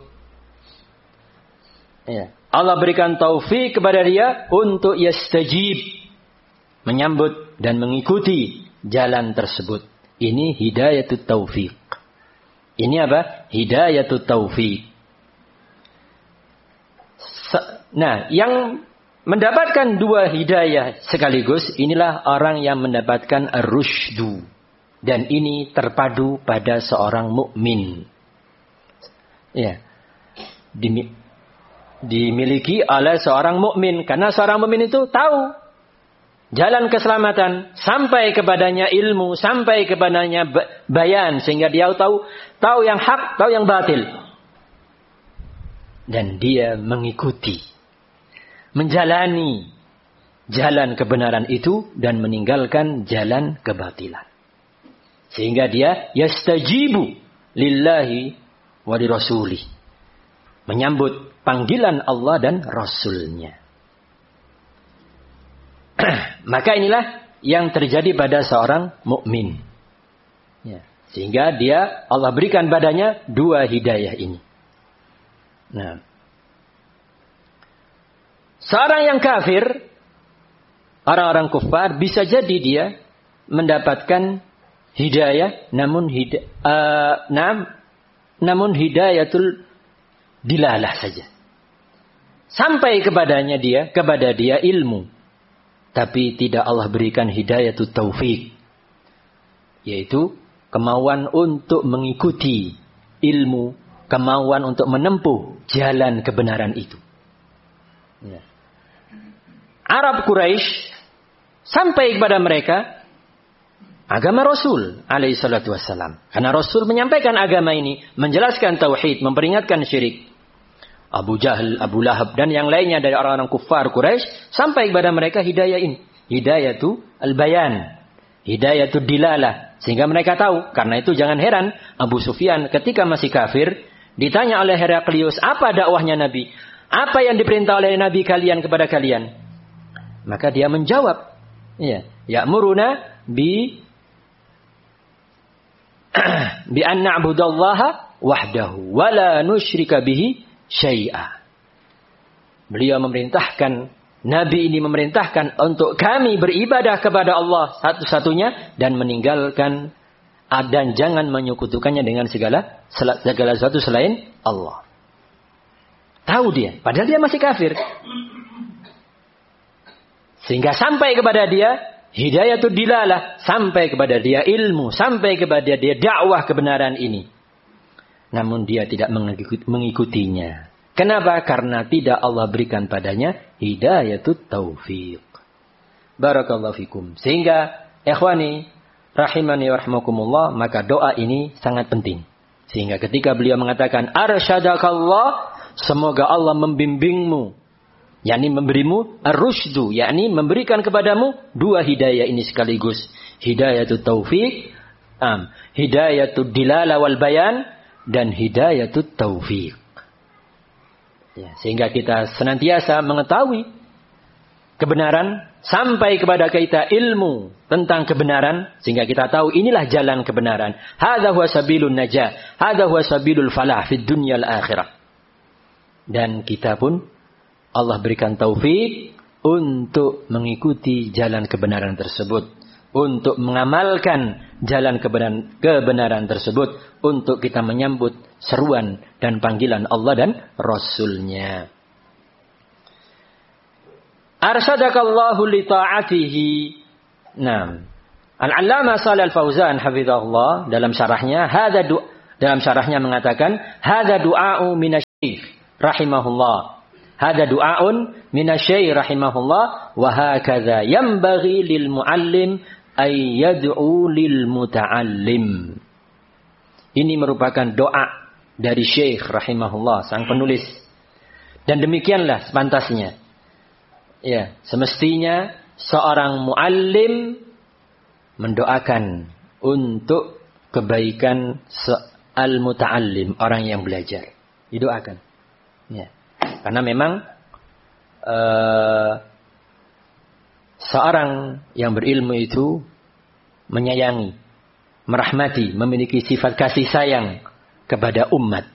Speaker 1: Ya. Allah berikan taufik kepada dia untuk yastajib, menyambut dan mengikuti jalan tersebut. Ini hidayatut taufiq. Ini apa? Hidayatut taufiq. Nah, yang mendapatkan dua hidayah sekaligus, inilah orang yang mendapatkan ar-rusydu. Dan ini terpadu pada seorang mukmin. Ya. Dimi- dimiliki oleh seorang mukmin, karena seorang mukmin itu tahu jalan keselamatan, sampai kepadanya ilmu, sampai kepadanya bayan, sehingga dia tahu tahu yang hak, tahu yang batil. Dan dia mengikuti, menjalani jalan kebenaran itu dan meninggalkan jalan kebatilan. Sehingga dia yastajibu lillahi wa li rasulih, menyambut panggilan Allah dan Rasulnya. Maka inilah yang terjadi pada seorang mukmin. Ya. Sehingga dia, Allah berikan padanya dua hidayah ini. Nah, seorang yang kafir, orang-orang kufar, bisa jadi dia mendapatkan hidayah, namun hida, uh, nam, namun hidayatul dilalah saja. Sampai kepadanya dia, kepada dia ilmu, tapi tidak Allah berikan hidayatul taufik, yaitu kemauan untuk mengikuti ilmu, kemauan untuk menempuh jalan kebenaran itu. Ya. Arab Quraisy sampai kepada mereka agama Rasul alaihi salatu wassalam. Karena Rasul menyampaikan agama ini, menjelaskan tauhid, memperingatkan syirik. Abu Jahal, Abu Lahab dan yang lainnya dari orang-orang kufar Quraisy sampai kepada mereka hidayah ini, hidayatu al-bayan, hidayatu dilalah, sehingga mereka tahu. Karena itu jangan heran Abu Sufyan ketika masih kafir ditanya oleh Heraklius, apa dakwahnya Nabi? Apa yang diperintah oleh Nabi kalian kepada kalian? Maka dia menjawab, ya, ya'muruna bi bi an na'budallaha wahdahu wa la nusyrika bihi syai'a. Beliau memerintahkan, Nabi ini memerintahkan untuk kami beribadah kepada Allah satu-satunya dan meninggalkan dan jangan menyekutukannya dengan segala segala sesuatu selain Allah. Tahu dia, padahal dia masih kafir. Sehingga sampai kepada dia hidayatul dilalah, sampai kepada dia ilmu, sampai kepada dia dakwah kebenaran ini. Namun dia tidak mengikutinya. Kenapa? Karena tidak Allah berikan padanya hidayatul taufiq. Barakallahu fikum. Sehingga ikhwani rahimani wa rahimakumullah, maka doa ini sangat penting. Sehingga ketika beliau mengatakan arsyadakallah, semoga Allah membimbingmu, yakni memberimu ar-rusydu, yakni memberikan kepadamu dua hidayah ini sekaligus, hidayatul taufiq, um, hidayatul dilalah wal bayan, dan hidayatul taufiq. Ya, sehingga kita senantiasa mengetahui kebenaran, sampai kepada kita ilmu tentang kebenaran, sehingga kita tahu inilah jalan kebenaran. Hadza huwa sabilun najah, hadza huwa sabilul falah fid dunya wal akhirah. Dan kita pun Allah berikan taufik untuk mengikuti jalan kebenaran tersebut, untuk mengamalkan jalan kebenaran, kebenaran tersebut, untuk kita menyambut seruan dan panggilan Allah dan Rasulnya. Arsyadakallahu li ta'atihi. Nah, Al-Allamah Shalih Al-Fauzan hafizahullah dalam syarahnya hadza du- dalam syarahnya mengatakan hadza du'a'u minasy rahimahullah. Hada du'aun minasy-syaikh rahimahullah wa hakadza yanbaghi lil muallim ay yad'u lil muta'allim. Ini merupakan doa dari syekh rahimahullah, sang penulis. Dan demikianlah sepantasnya. Ya, semestinya seorang muallim mendoakan untuk kebaikan al-muta'allim, orang yang belajar. Didoakan. Ya. Karena memang uh, seorang yang berilmu itu menyayangi, merahmati, memiliki sifat kasih sayang kepada umat.